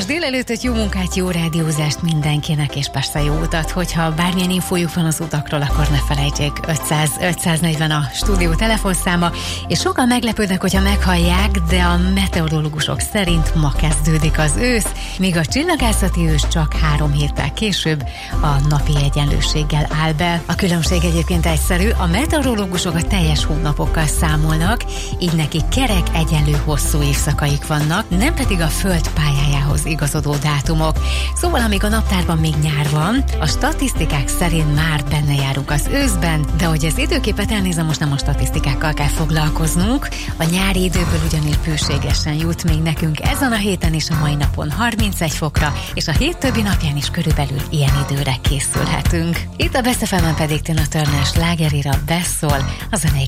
délelőttöt, jó munkát, jó rádiózást mindenkinek, és persze jó utat, hogyha bármilyen infójuk van az utakról, akkor ne felejtsék, 500-540 a stúdió telefonszáma, és sokan meglepődnek, hogyha meghallják, de a meteorológusok szerint ma kezdődik az ősz, míg a csillagászati ősz csak 3 héttel később a napi egyenlőséggel áll be. A különbség egyébként egyszerű, a meteorológusok a teljes hónapokkal számolnak, így nekik kerek egyenlő hosszú évszakaik vannak, nem pedig a Föld pályájához igazodó dátumok. Szóval amíg a naptárban még nyár van, a statisztikák szerint már benne járunk az őszben, de hogy az időképet elnézem, most nem a statisztikákkal kell foglalkoznunk. A nyári időből ugyanis bőségesen jut még nekünk ezen a héten és a mai napon 31 fokra, és a hét többi napján is körülbelül ilyen időre készülhetünk. Itt a Best FM-en pedig Tina Turner slágerére beszól, a zenei